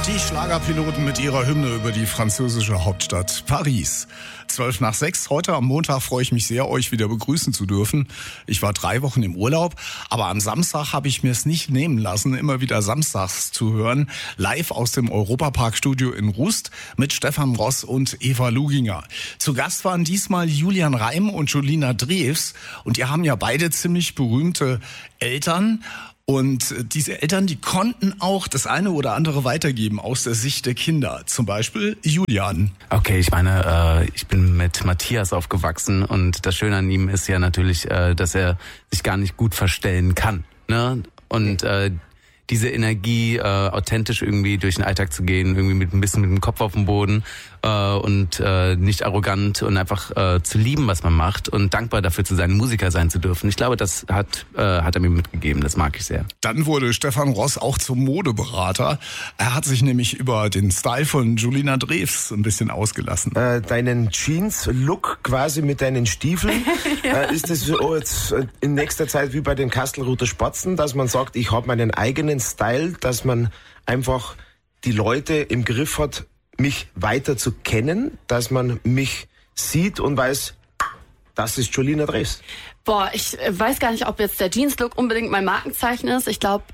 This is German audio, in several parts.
Die Schlagerpiloten mit ihrer Hymne über die französische Hauptstadt Paris. 5:12. Heute am Montag freue ich mich sehr, euch wieder begrüßen zu dürfen. Ich war 3 Wochen im Urlaub, aber am Samstag habe ich mir es nicht nehmen lassen, immer wieder samstags zu hören. Live aus dem Europapark-Studio in Rust mit Stefan Ross und Eva Luginger. Zu Gast waren diesmal Julian Reim und Julina Drews. Und die haben ja beide ziemlich berühmte Eltern. Und diese Eltern, die konnten auch das eine oder andere weitergeben aus der Sicht der Kinder. Zum Beispiel Julian. Okay, ich meine, ich bin mit Matthias aufgewachsen und das Schöne an ihm ist ja natürlich, dass er sich gar nicht gut verstellen kann, ne? Und diese Energie, authentisch irgendwie durch den Alltag zu gehen, irgendwie mit ein bisschen mit dem Kopf auf dem Boden und nicht arrogant und einfach zu lieben, was man macht und dankbar dafür zu sein, Musiker sein zu dürfen. Ich glaube, das hat er mir mitgegeben, das mag ich sehr. Dann wurde Stefan Ross auch zum Modeberater. Er hat sich nämlich über den Style von Julina Drews ein bisschen ausgelassen. Deinen Jeans-Look quasi mit deinen Stiefeln, ja. Ist das so jetzt in nächster Zeit wie bei den Kastelruther Spatzen, dass man sagt, ich habe meinen eigenen Style, dass man einfach die Leute im Griff hat, mich weiter zu kennen, dass man mich sieht und weiß, das ist Julina Drews. Boah, ich weiß gar nicht, ob jetzt der Jeans-Look unbedingt mein Markenzeichen ist. Ich glaube,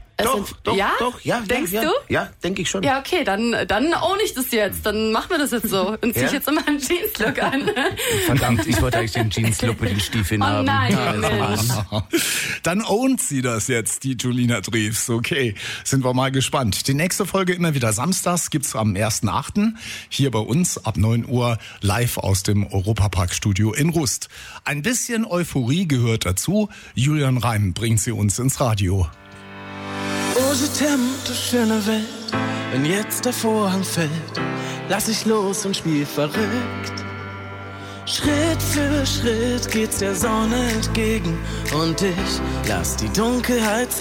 ja. Denkst du? Ja, denke ich schon. Ja, okay, dann own ich das jetzt. Dann machen wir das jetzt so. Und zieh ich jetzt immer einen Jeans-Look an. Verdammt, ich wollte eigentlich den Jeans-Look mit den Stiefeln haben. Nein, Mensch. Dann ownt sie das jetzt, die Julina Drews. Okay, sind wir mal gespannt. Die nächste Folge immer wieder samstags gibt's am 1.8. hier bei uns ab 9 Uhr live aus dem Europapark-Studio in Rust. Ein bisschen Euphorie gehört dazu. Julian Reim bringt sie uns ins Radio. Oh, je t'aime, du schöne Welt, wenn jetzt der Vorhang fällt, lass ich los und spiel verrückt. Schritt für Schritt geht's der Sonne entgegen und ich lass die Dunkelheit